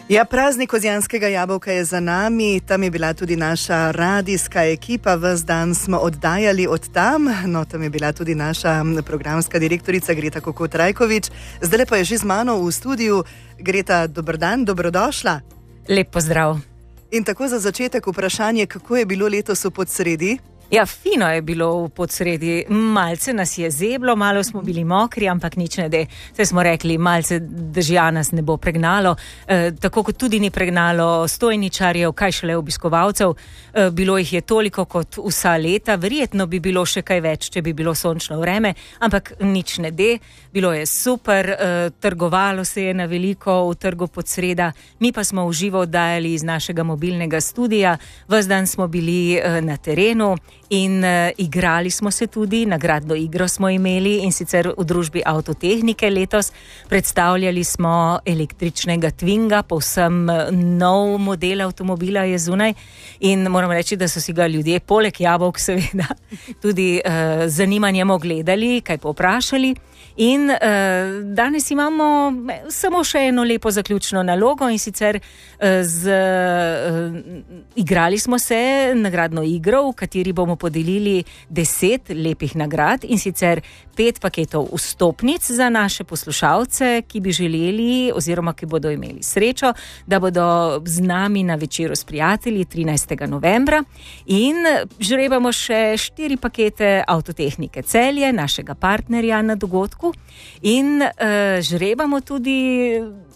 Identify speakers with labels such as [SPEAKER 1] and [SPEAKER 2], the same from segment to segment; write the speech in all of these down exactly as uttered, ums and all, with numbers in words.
[SPEAKER 1] Ja, praznik kozjanskega jabolka je za nami, tam je bila tudi naša radijska ekipa, ves dan smo oddajali od tam, no tam je bila tudi naša programska direktorica Greta Kokot-Rajkovič, zdaj pa je že z mano v studiu. Greta, dober dan, dobrodošla.
[SPEAKER 2] Lep pozdrav.
[SPEAKER 1] In tako za začetek vprašanje, kako je bilo letos v Podsredi?
[SPEAKER 2] Ja, fino je bilo v Podsredi, malce nas je zeblo, malo smo bili mokri, ampak nič ne de. Saj smo rekli, malce dežja nas ne bo pregnalo, e, tako kot tudi ni pregnalo stojničarjev, kaj šele obiskovalcev. E, bilo jih je toliko kot vsa leta, verjetno bi bilo še kaj več, če bi bilo sončno vreme, ampak nič ne de. Bilo je super, e, trgovalo se je na veliko v trgu Podsreda, mi pa smo v živo oddajali iz našega mobilnega studija, ves dan smo bili e, na terenu. In uh, igrali smo se tudi, nagradno igro smo imeli in sicer v družbi Avtotehnike letos. Predstavljali smo električnega Twinga, povsem nov model avtomobila je zunaj in moram reči, da so si ga ljudje, poleg jabolk seveda, tudi uh, zanimanjem ogledali, kaj povprašali. In uh, danes imamo samo še eno lepo zaključno nalogo in sicer uh, z, uh, igrali smo se nagradno igro, v kateri bomo podelili deset lepih nagrad in sicer pet paketov vstopnic za naše poslušalce, ki bi želeli oziroma ki bodo imeli srečo, da bodo z nami na večeru s prijatelji trinajstega novembra in žrebamo še štiri pakete Avtotehnike Celje, našega partnerja na dogodku. In uh, žrebamo tudi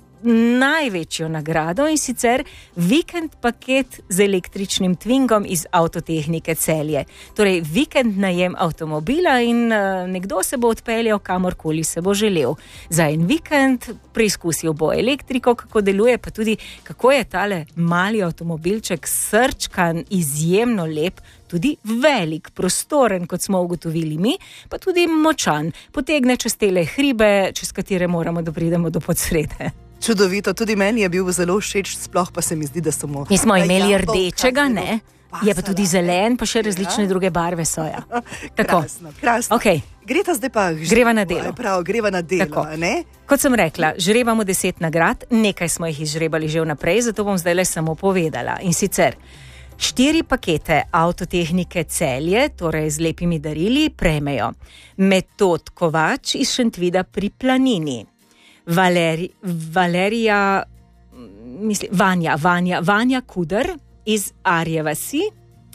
[SPEAKER 2] največjo nagrado in sicer vikend paket z električnim Twingom iz Avtotehnike Celje. Torej vikend najem avtomobila in uh, nekdo se bo odpeljal kamorkoli se bo želel. Za en vikend preizkusil bo elektriko, kako deluje, pa tudi kako je tale mali avtomobilček srčkan, izjemno lep, tudi velik, prostoren, kot smo ugotovili mi, pa tudi močan. Potegne čez tele hribe, čez katere moramo, da pridemo do Podsrede.
[SPEAKER 1] Čudovito, tudi meni je bil zelo všeč, sploh pa se mi zdi, da so mu...
[SPEAKER 2] Mi smo imeli rdečega, ne? Je pa tudi zelen, pa še različne druge barve so, ja.
[SPEAKER 1] Krasno, krasno.
[SPEAKER 2] Okay.
[SPEAKER 1] Greta, zdaj pa...
[SPEAKER 2] Greva na delo.
[SPEAKER 1] Prav, greva na delo,
[SPEAKER 2] Tako.
[SPEAKER 1] Ne?
[SPEAKER 2] Kot sem rekla, žrebamo deset nagrad, nekaj smo jih izžrebali že vnaprej, zato bom zdaj le samo povedala. In sicer... Štiri pakete Avtotehnike Celje, torej z lepimi darili, prejmejo Metod Kovač iz Šentvida pri Planini, Valeri, Valerija, mislim, Vanja, Vanja, Vanja Kudr iz Arje vasi,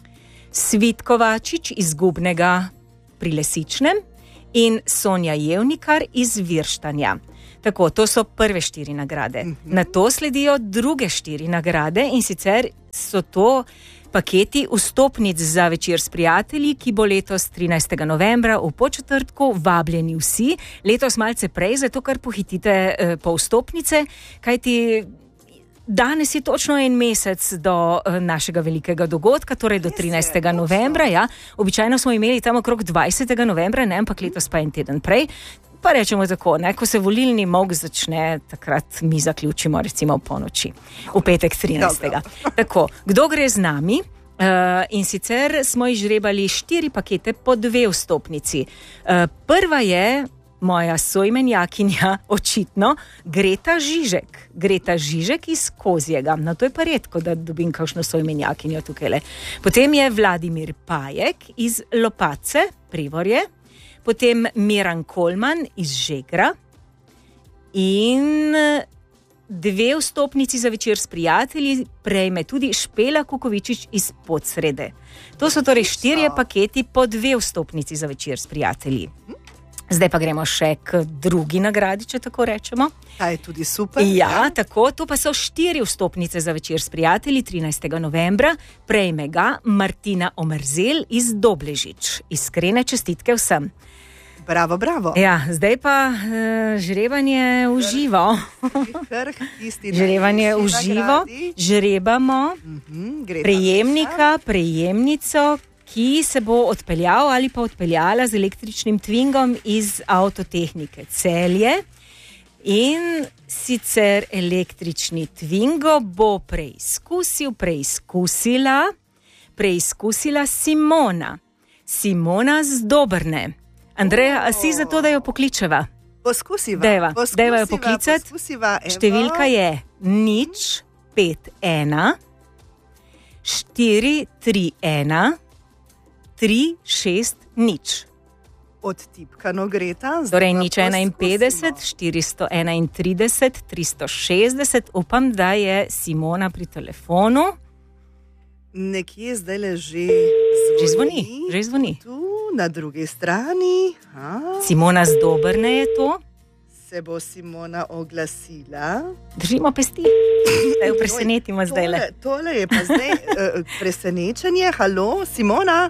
[SPEAKER 2] Svit Kovačič iz Gubnega pri Lesičnem in Sonja Jevnikar iz Virštanja. Tako, to so prve štiri nagrade. Mm-hmm. Na to sledijo druge štiri nagrade in sicer so to paketi vstopnic za večer s prijatelji, ki bo letos trinajstega novembra v Podčetrtku, vabljeni vsi. Letos malce prej, zato kar pohitite eh, po vstopnice, kajti danes je točno en mesec do eh, našega velikega dogodka, torej do trinajstega novembra. Ja. Običajno smo imeli tam okrog dvajsetega novembra, ne, ampak letos pa en teden prej. Pa rečemo tako, ne, ko se volilni molk začne, takrat mi zaključimo recimo v ponoči, v petek trinajstega. Tako, kdo gre z nami? Uh, in sicer smo izžrebali štiri pakete po dve vstopnici. Uh, prva je moja soimenjakinja, očitno, Greta Žižek. Greta Žižek iz Kozjega. No, to je pa redko, da dobim kakšno soimenjakinjo tukajle. Potem je Vladimir Pajek iz Lopace, Privorje. Potem Miran Kolman iz Žegra in dve vstopnici za večer s prijatelji prejme tudi Špela Kukovičič iz Podsrede. To so torej štirje paketi po dve vstopnici za večer s prijatelji. Zdaj pa gremo še k drugi nagradi, če tako rečemo.
[SPEAKER 1] Ta je tudi super.
[SPEAKER 2] Ja, tako, to pa so štiri vstopnice za večer s prijatelji trinajstega novembra. Prejme ga Martina Omerzel iz Dobležič. Iskrene čestitke vsem.
[SPEAKER 1] Bravo, bravo.
[SPEAKER 2] Ja, zdaj pa uh, žrebanje v živo. Žrebanje v živo. Žrebamo uh-huh, prejemnika, prejemnico, ki se bo odpeljal ali pa odpeljala z električnim Twingom iz Avtotehnike Celje. In sicer električni Twingo bo preizkusil, preizkusila, preizkusila Simona. Simona z Dobrne. Andreja, a si za to, da jo pokličeva?
[SPEAKER 1] Poskusiva.
[SPEAKER 2] Deva,
[SPEAKER 1] poskusiva,
[SPEAKER 2] deva jo poklicati.
[SPEAKER 1] Poskusiva,
[SPEAKER 2] številka je nič pet ena, štiri tri ena, tri šest nič.
[SPEAKER 1] Odtipkano Greta.
[SPEAKER 2] Torej nič enainpetdeset, štiristo enaintrideset, tristo šestdeset. Upam, da je Simona pri telefonu.
[SPEAKER 1] Nekje zdaj le že zvoni.
[SPEAKER 2] Že zvoni, že zvoni.
[SPEAKER 1] Tu na drugi strani. A?
[SPEAKER 2] Simona z Dobrne je to.
[SPEAKER 1] Se bo Simona oglasila.
[SPEAKER 2] Držimo pesti. Zdaj jo presenetimo zdaj le.
[SPEAKER 1] Tole, tole je pa zdaj uh, presenečenje. Halo, Simona?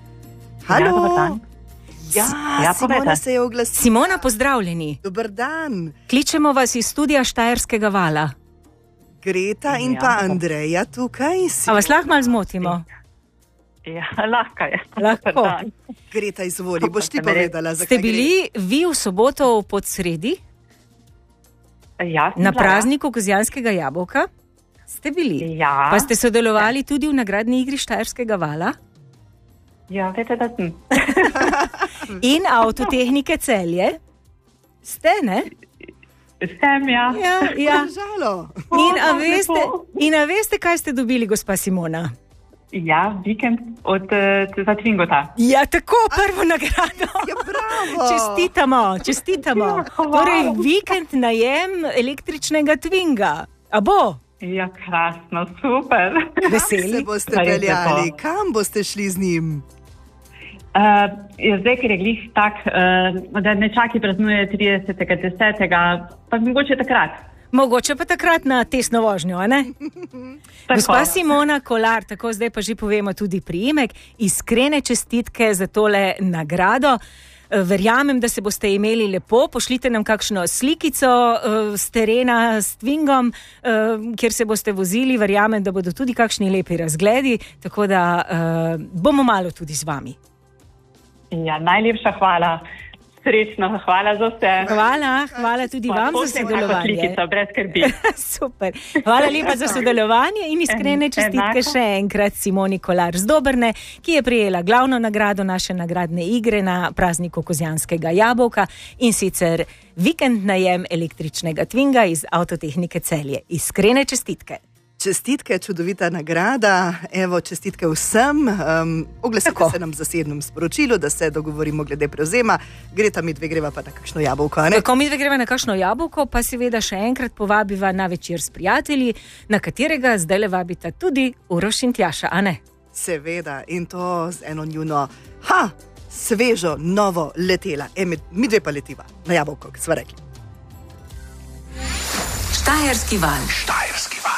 [SPEAKER 1] Halo? Ja, ja, Simona se je oglasila.
[SPEAKER 2] Simona, pozdravljeni.
[SPEAKER 1] Dober dan.
[SPEAKER 2] Kličemo vas iz studia Štajerskega vala.
[SPEAKER 1] Greta in ja, pa Andreja tukaj.
[SPEAKER 2] A vas lahko malo zmotimo?
[SPEAKER 3] Ja, lahko je.
[SPEAKER 2] Lahko.
[SPEAKER 1] Greta, izvoli, boš ti povedala, zakaj
[SPEAKER 2] Ste bili gre? Vi v soboto v Podsredi?
[SPEAKER 3] Ja,
[SPEAKER 2] na prazniku Kozjanskega jabolka? Ste bili?
[SPEAKER 3] Ja.
[SPEAKER 2] Pa ste sodelovali ja. tudi v nagradni igri Štajerskega vala?
[SPEAKER 3] Ja, vete, da sem.
[SPEAKER 2] In Avtotehnike Celje? Ste, ne?
[SPEAKER 3] Sem, ja.
[SPEAKER 2] Ja, ja. In, a
[SPEAKER 3] O,
[SPEAKER 2] veste,
[SPEAKER 3] lepo.
[SPEAKER 2] in a veste, kaj ste dobili, gospa Simona?
[SPEAKER 3] Ja, vikend od uh, za Tvingota.
[SPEAKER 2] Ja, tako, prvo nagrado.
[SPEAKER 1] Ja, bravo.
[SPEAKER 2] Čestitamo, čestitamo.
[SPEAKER 3] Ja, hvala.
[SPEAKER 2] Torej, vikend najem električnega Twinga. A bo?
[SPEAKER 3] Ja, krasno, super.
[SPEAKER 2] Veseli?
[SPEAKER 1] Se boste
[SPEAKER 3] Pa je
[SPEAKER 1] peljali,
[SPEAKER 3] lepo.
[SPEAKER 1] kam boste šli z njim?
[SPEAKER 3] Uh, ja, zdaj, ker je glih tak, uh, da ne čaki praznuje tridesetega desetega, pa mogoče takrat.
[SPEAKER 2] Mogoče pa takrat na tesno vožnjo, a ne? Gospa Simona Kolar, tako zdaj pa že povemo tudi priimek, iskrene čestitke za tole nagrado. Verjamem, da se boste imeli lepo, pošljite nam kakšno slikico uh, z terena s Twingom, uh, kjer se boste vozili, verjamem, da bodo tudi kakšni lepi razgledi, tako da uh, bomo malo tudi z vami.
[SPEAKER 3] Ja, najlepša hvala. Srečno, hvala za vse.
[SPEAKER 2] Hvala, hvala tudi vam za sodelovanje.
[SPEAKER 3] Slikica, brez skrbi.
[SPEAKER 2] Super. Hvala lepa za sodelovanje in iskrene čestitke še enkrat Simoni Kolar z Dobrne, ki je prejela glavno nagrado naše nagradne igre na prazniku Kozjanskega jabolka in sicer vikend najem električnega Twinga iz Avtotehnike Celje. Iskrene čestitke.
[SPEAKER 1] Čestitke, čudovita nagrada, evo, čestitke vsem. Um, oglasite Tako. se nam v zasebnem sporočilu, da se dogovorimo glede prevzema. Greta, mi dve greva pa na kakšno jabolko, a ne?
[SPEAKER 2] Ko mi dve greva na kakšno jabolko, pa seveda še enkrat povabiva na večer s prijatelji, na katerega zdaj le vabita tudi Uroš in Tjaša, a ne?
[SPEAKER 1] Seveda, in to z eno njuno, ha, svežo, novo letela. E, mi, mi dve pa letiva na jabolko, kot sva rekli.
[SPEAKER 4] Štajerski val. Štajerski val.